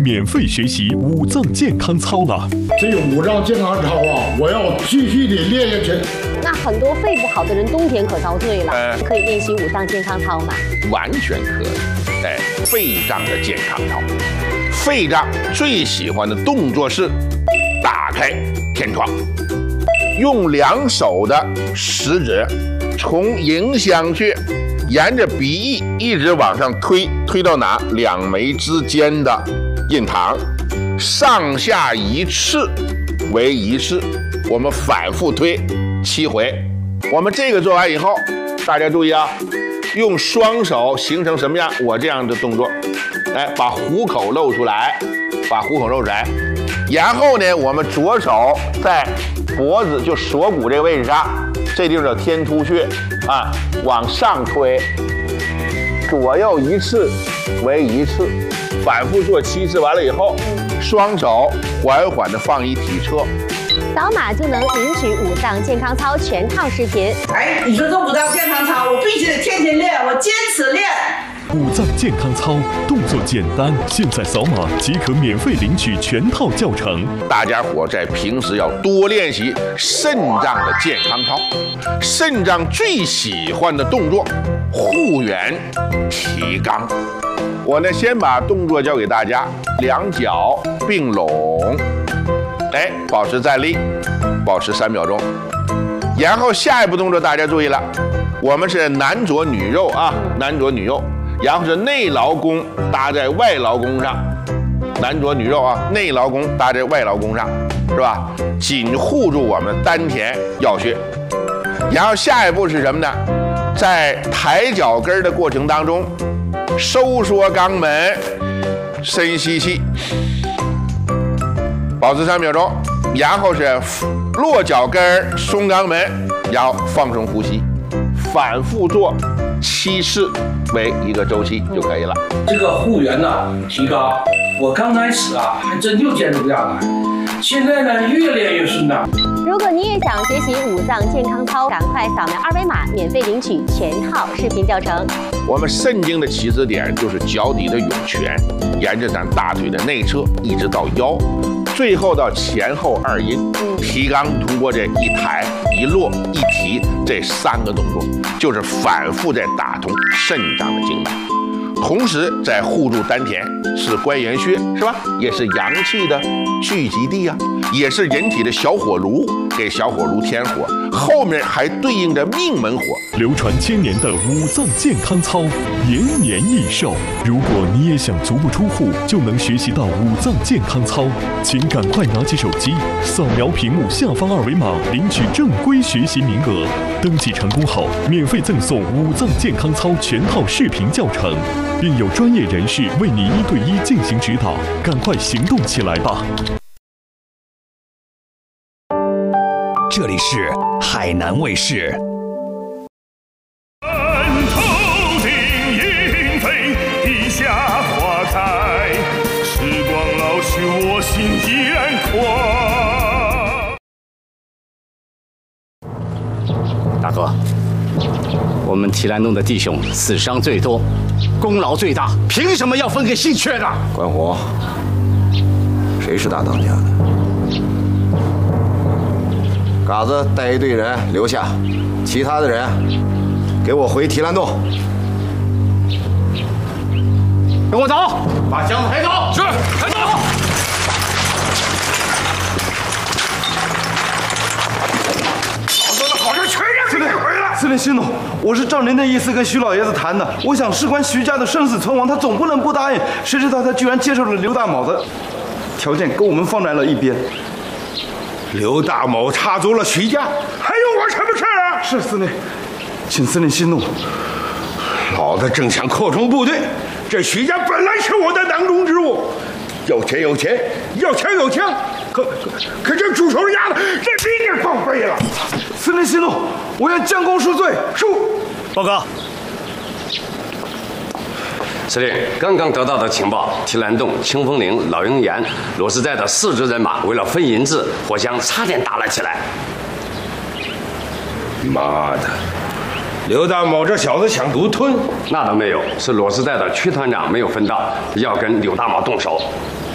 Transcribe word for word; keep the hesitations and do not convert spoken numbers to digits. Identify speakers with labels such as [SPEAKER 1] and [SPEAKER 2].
[SPEAKER 1] 免费学习五脏健康操了。
[SPEAKER 2] 这个五脏健康操啊，我要继续的练下去。
[SPEAKER 3] 那很多肺不好的人冬天可遭罪了，呃、可以练习五脏健康操吗？
[SPEAKER 4] 完全可以。哎，肺脏的健康操，肺脏最喜欢的动作是打开天窗，用两手的食指从迎香穴沿着鼻翼一直往上推，推到哪？两眉之间的印堂，上下一次为一次，我们反复推七回。我们这个做完以后，大家注意啊，用双手形成什么样？我这样的动作，哎，把虎口露出来，把虎口露出来。然后呢，我们左手在脖子就锁骨这个位置上，这地方叫天突穴啊，往上推，左右一次为一次，反复做七次。完了以后，双手缓缓的放一体侧，
[SPEAKER 3] 扫码就能领取五脏健康操全套视频。
[SPEAKER 5] 哎，你说这五脏健康操，我必须得天天练，我坚持练。
[SPEAKER 1] 五脏健康操动作简单，现在扫码即可免费领取全套教程。
[SPEAKER 4] 大家伙在平时要多练习肾脏的健康操。肾脏最喜欢的动作，护元提肛。我呢，先把动作教给大家，两脚并拢，哎，保持站立，保持三秒钟。然后下一步动作大家注意了，我们是男左女右啊，男左女右。然后是内劳宫搭在外劳宫上，男左女右啊，内劳宫搭在外劳宫上，是吧？紧护住我们丹田要穴。然后下一步是什么呢？在抬脚跟的过程当中，收缩肛门，深吸气，保持三秒钟。然后是落脚跟，松肛门，然后放松呼吸，反复做七次为一个周期就可以了。
[SPEAKER 6] 这个护元呢，提肛，我刚开始啊还真就坚持不下来，现在呢越练越顺畅。
[SPEAKER 3] 如果你也想学习五脏健康操，赶快扫描二维码，免费领取全套视频教程。
[SPEAKER 4] 我们肾经的起始点就是脚底的涌泉，沿着咱大腿的内侧一直到腰，最后到前后二阴。提肛通过这一抬一落一提这三个动作，就是反复在打通肾脏的经脉，同时在护住丹田，是关元穴，是吧？也是阳气的聚集地啊，也是人体的小火炉，给小火炉添火，后面还对应着命门火。
[SPEAKER 1] 流传千年的五脏健康操，延年益寿。如果你也想足不出户就能学习到五脏健康操，请赶快拿起手机，扫描屏幕下方二维码，领取正规学习名额。登记成功后，免费赠送五脏健康操全套视频教程，并有专业人士为你一对一进行指导。赶快行动起来吧！
[SPEAKER 7] 这里是海南卫视。
[SPEAKER 8] 大哥，我们提篮洞的弟兄死伤最多，功劳最大，凭什么要分给姓阙的？
[SPEAKER 9] 关火，谁是大当家的？嘎子带一队人留下，其他的人给我回提篮洞。
[SPEAKER 8] 跟我走，把箱子抬走。是，抬走。
[SPEAKER 10] 好多的好事全让你回来。
[SPEAKER 11] 司令息怒，我是照您的意思跟徐老爷子谈的。我想事关徐家的生死存亡，他总不能不答应。谁知道他居然接受了刘大卯的条件，跟我们放在了一边。
[SPEAKER 10] 刘大某插足了徐家，还有我什么事啊？
[SPEAKER 11] 是司令，请司令息怒。
[SPEAKER 10] 老子正想扩充部队，这徐家本来是我的囊中之物，有钱有钱，要枪有枪，可可可这煮熟鸭子，这比你报废了。
[SPEAKER 11] 司令息怒，我愿将功赎罪。恕。
[SPEAKER 12] 报告。
[SPEAKER 13] 司令，刚刚得到的情报，提篮洞、清风岭、老鹰岩、罗斯寨的四支人马为了分银子，互相差点打了起来。
[SPEAKER 10] 妈的！刘大某这小子想独吞？
[SPEAKER 13] 那倒没有，是罗斯寨的屈团长没有分到，要跟刘大毛动手。